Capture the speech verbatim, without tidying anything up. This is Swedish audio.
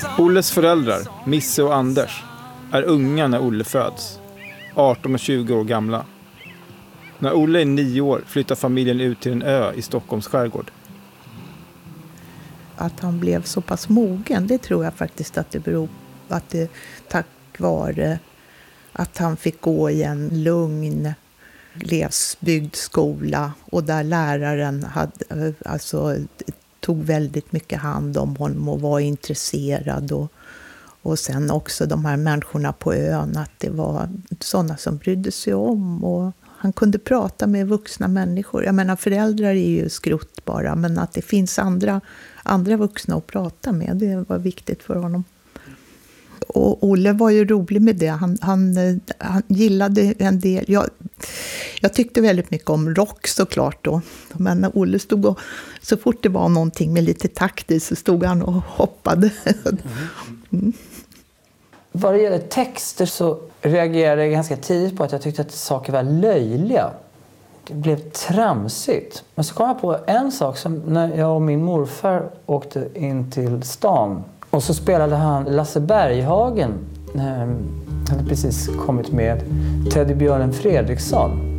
Olles föräldrar, Misse och Anders, är unga när Olle föds. arton och tjugo år gamla. När Olle är nio år flyttar familjen ut till en ö i Stockholms skärgård. Att han blev så pass mogen, det tror jag faktiskt att det beror på att det tack vare att han fick gå i en lugn glesbygd skola och där läraren hade, alltså, tog väldigt mycket hand om honom och var intresserad och, och sen också de här människorna på ön, att det var sådana som brydde sig om och han kunde prata med vuxna människor. Jag menar, föräldrar är ju skrutt bara, men att det finns andra, andra vuxna att prata med, det var viktigt för honom. Och Olle var ju rolig med det. Han, han, han gillade en del. Jag, jag tyckte väldigt mycket om rock såklart då. Men Olle stod och, så fort det var någonting med lite takt i så stod han och hoppade. Mm. Vad det gäller texter så reagerade jag ganska tidigt på att jag tyckte att saker var löjliga. Det blev tramsigt. Men så kom jag på en sak som när jag och min morfar åkte in till stan. Och så spelade han Lasse Berghagen. Han hade precis kommit med Teddybjörnen Fredriksson.